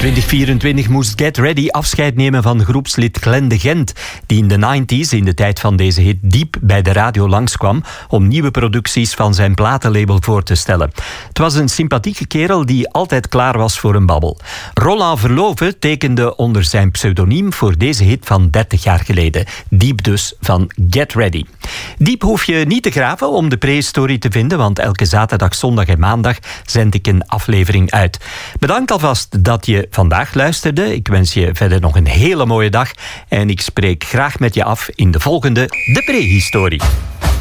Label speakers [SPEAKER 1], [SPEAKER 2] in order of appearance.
[SPEAKER 1] 2024 moest Get Ready afscheid nemen van groepslid Glenn de Gent, die in de 90s, in de tijd van deze hit Diep, bij de radio langskwam om nieuwe producties van zijn platenlabel voor te stellen. Het was een sympathieke kerel die altijd klaar was voor een babbel. Roland Verloven tekende onder zijn pseudoniem voor deze hit van 30 jaar geleden. Diep dus, van Get Ready. Diep hoef je niet te graven om de prehistorie te vinden, want elke zaterdag, zondag en maandag zend ik een aflevering uit. Bedankt alvast dat je vandaag luisterde. Ik wens je verder nog een hele mooie dag en ik spreek graag met je af in de volgende De Prehistorie.